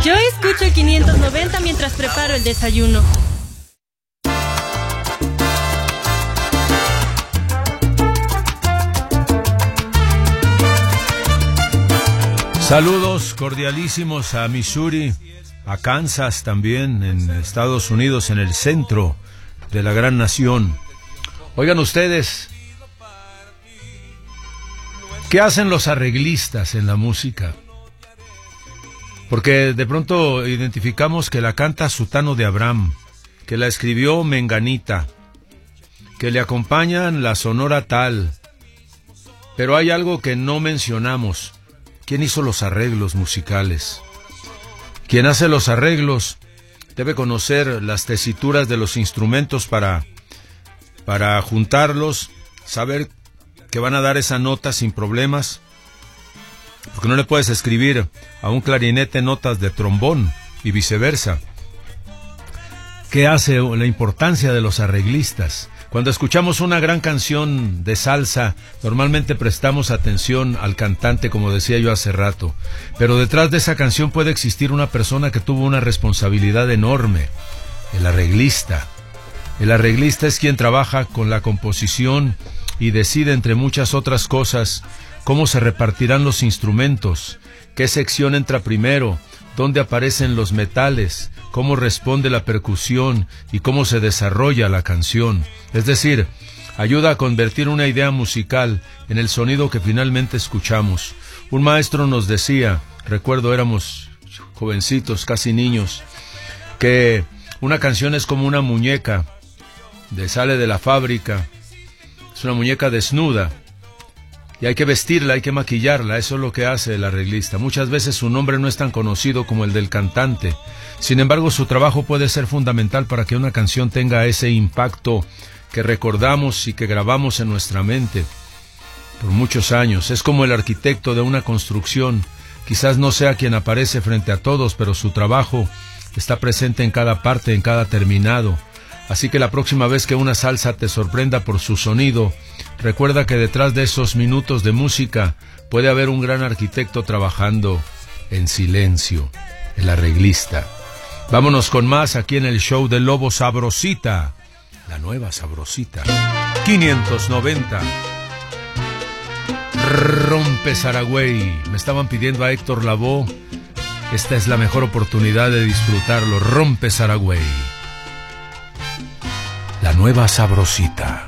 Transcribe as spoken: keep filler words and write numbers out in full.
Yo escucho el quinientos noventa mientras preparo el desayuno. Saludos cordialísimos a Missouri, a Kansas también, en Estados Unidos, en el centro de la gran nación. Oigan ustedes, ¿qué hacen los arreglistas en la música? Porque de pronto identificamos que la canta Sutano de Abraham, que la escribió Menganita, que le acompañan la Sonora tal, pero hay algo que no mencionamos. ¿Quién hizo los arreglos musicales? Quien hace los arreglos debe conocer las tesituras de los instrumentos para, para juntarlos, saber que van a dar esa nota sin problemas, porque no le puedes escribir a un clarinete notas de trombón y viceversa. ¿Qué hace la importancia de los arreglistas? Cuando escuchamos una gran canción de salsa, normalmente prestamos atención al cantante, como decía yo hace rato, pero detrás de esa canción puede existir una persona que tuvo una responsabilidad enorme, el arreglista. El arreglista es quien trabaja con la composición y decide, entre muchas otras cosas, cómo se repartirán los instrumentos, qué sección entra primero, dónde aparecen los metales, cómo responde la percusión y cómo se desarrolla la canción. Es decir, ayuda a convertir una idea musical en el sonido que finalmente escuchamos. Un maestro nos decía, recuerdo éramos jovencitos, casi niños, que una canción es como una muñeca, de sale de la fábrica, es una muñeca desnuda, y hay que vestirla, hay que maquillarla, eso es lo que hace el arreglista. Muchas veces su nombre no es tan conocido como el del cantante, sin embargo su trabajo puede ser fundamental para que una canción tenga ese impacto que recordamos y que grabamos en nuestra mente por muchos años. Es como el arquitecto de una construcción, quizás no sea quien aparece frente a todos, pero su trabajo está presente en cada parte, en cada terminado. Así que la próxima vez que una salsa te sorprenda por su sonido, recuerda que detrás de esos minutos de música puede haber un gran arquitecto trabajando en silencio, el arreglista. Vámonos con más aquí en el show de Lobo Sabrosita, la nueva Sabrosita. quinientos noventa. Rompe Saragüey. Me estaban pidiendo a Héctor Lavoe. Esta es la mejor oportunidad de disfrutarlo. Rompe Saragüey. La nueva Sabrosita.